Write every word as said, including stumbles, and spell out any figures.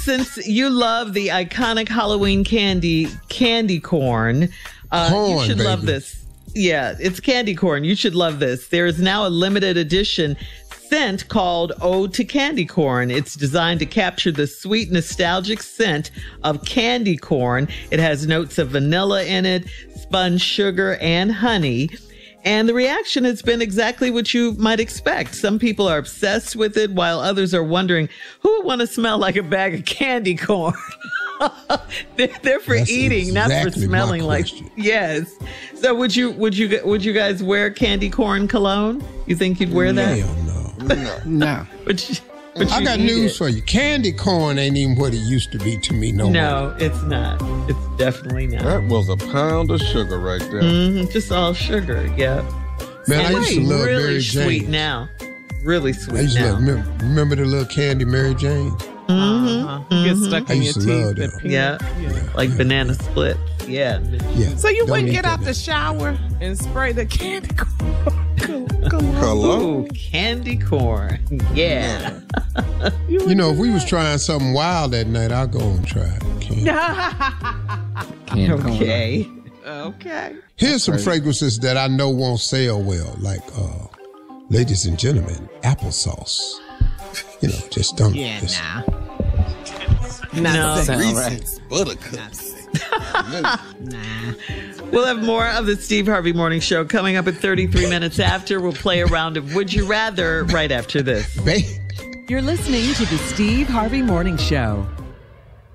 Since you love the iconic Halloween candy, candy corn, uh, corn, you should baby. love this. Yeah, it's candy corn. You should love this. There is now a limited edition scent called Ode to Candy Corn. It's designed to capture the sweet, nostalgic scent of candy corn. It has notes of vanilla in it, spun sugar, and honey. And the reaction has been exactly what you might expect. Some people are obsessed with it, while others are wondering, who would want to smell like a bag of candy corn? they're, they're for That's eating, exactly not for smelling like. Yes. So would you would you would you guys wear candy corn cologne? You think you'd wear that? Hell no. No. No. But you, but I you got eat news it. for you. Candy corn ain't even what it used to be to me no, more. No, it's not. It's definitely not. That was a pound of sugar right there. hmm Just all sugar. Yeah. Man, I And used to love really Mary sweet Jane. now. Really sweet I used to now. love, remember, remember the little candy Mary Jane? Uh-huh. Get stuck I in your used to teeth. love and them. peel. Yeah. Like banana split. Yeah. Yeah. So you Don't wouldn't eat get that out the bad. shower and spray the candy corn. Hello? Ooh, candy corn. Yeah. You know, if we was trying something wild that night, I'll go and try it. Candy. Candy corn. Okay. Okay. Here's some fragrances that I know won't sell well, like, uh, ladies and gentlemen, applesauce. You know, just don't. Yeah, just, nah. No. Not sound right. Reese's Buttercups. Nah. We'll have more of the Steve Harvey Morning Show coming up at thirty-three minutes after. We'll play a round of Would You Rather right after this. Ba- You're listening to the Steve Harvey Morning Show.